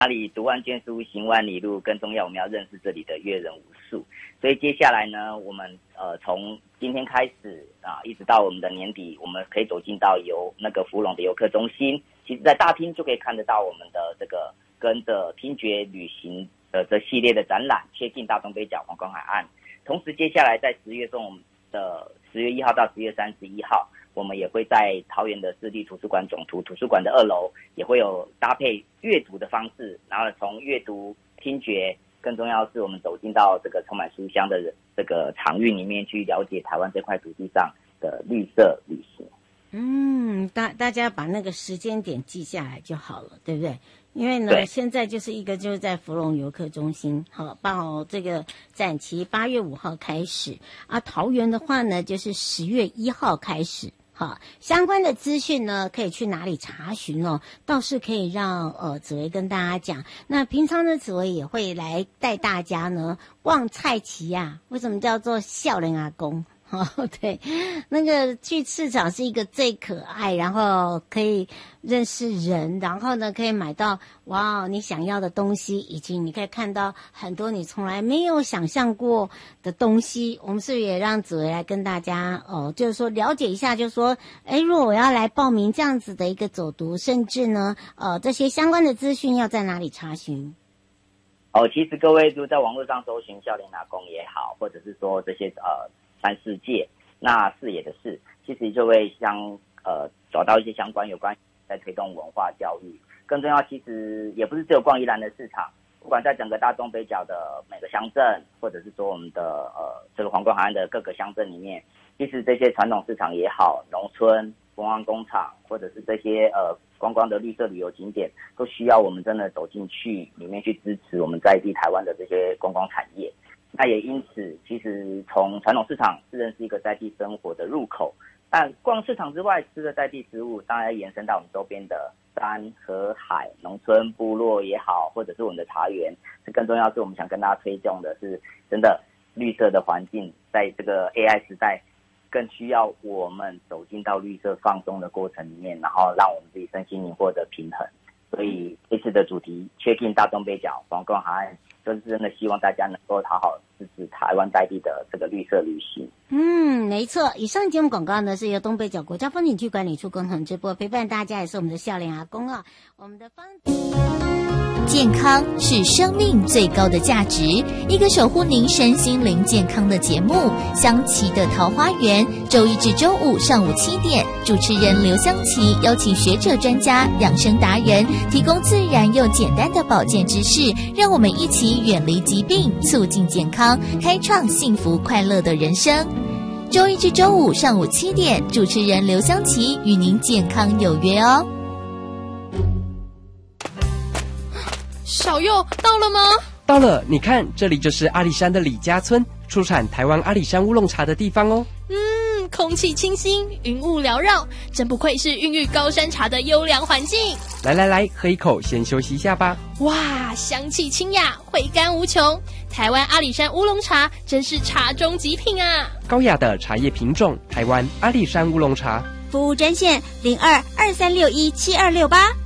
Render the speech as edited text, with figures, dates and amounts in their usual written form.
哪里读万卷书，行万里路，更重要我们要认识这里的阅人无数。所以接下来呢，我们从今天开始一直到我们的年底，我们可以走进到那个福隆的游客中心。其实在大厅就可以看得到我们的这个跟着听觉旅行的这系列的展览，贴近大东北角皇冠海岸。同时接下来在10月中，我们的10月1号到10月31号，我们也会在桃园的市立图书馆总图图书馆的2楼，也会有搭配阅读的方式，然后从阅读、听觉，更重要的是我们走进到这个充满书香的这个场域里面，去了解台湾这块土地上的绿色旅行。 大家把那个时间点记下来就好了，对不对？因为呢，现在就是在福隆游客中心，好，报这个展期8月5号开始啊。桃园的话呢，就是10月1号开始。好，相关的资讯呢，可以去哪里查询哦？倒是可以让紫薇跟大家讲。那平常呢，紫薇也会来带大家呢逛菜市啊。为什么叫做少年阿公？对，那个去市场是一个最可爱，然后可以认识人，然后呢可以买到你想要的东西，以及你可以看到很多你从来没有想象过的东西。我们是不是也让紫薇来跟大家就是说了解一下，就是说如果我要来报名这样子的一个走读，甚至呢这些相关的资讯要在哪里查询？ 其实各位如果在网络上搜寻少年阿公也好，或者是说这些3世界，那视野的视，其实就会找到一些相关有关在推动文化教育。更重要，其实也不是只有逛宜兰的市场，不管在整个大东北角的每个乡镇，或者是说我们的这个皇冠海岸的各个乡镇里面，其实这些传统市场也好，农村、观光工厂，或者是这些观光的绿色旅游景点，都需要我们真的走进去里面去支持我们在地台湾的这些观光产业。那也因此，其实从传统市场自认是一个在地生活的入口，但逛市场之外吃的在地食物，当然延伸到我们周边的山河海、农村部落也好，或者是我们的茶园。更重要的是，我们想跟大家推动的是，真的绿色的环境，在这个 AI 时代，更需要我们走进到绿色放松的过程里面，然后让我们自己身心灵获得平衡。所以这次的主题 check in 大东北角皇冠海岸，就是真的希望大家能够好好支持台湾在地的这个绿色旅行。 没错。以上节目广告呢是由东北角国家风景区管理处共同直播，陪伴大家也是我们的少年阿公啊。我们的健康是生命最高的价值，一个守护您身心灵健康的节目《香琪的桃花源》，周一至周五上午7点，主持人刘香琪邀请学者专家、养生达人，提供自然又简单的保健知识，让我们一起远离疾病，促进健康，开创幸福快乐的人生。周一至周五上午7点，主持人刘香琪与您健康有约哦。 小佑到了吗？ 到了，你看，这里就是阿里山的李家村，出产台湾阿里山乌龙茶的地方哦。 空气清新，云雾缭绕，真不愧是孕育高山茶的优良环境。 来，喝一口，先休息一下吧。 哇，香气清雅，回甘无穷。台湾阿里山乌龙茶真是茶中极品啊！ 高雅的茶叶品种，台湾阿里山乌龙茶。 服务专线0223617268。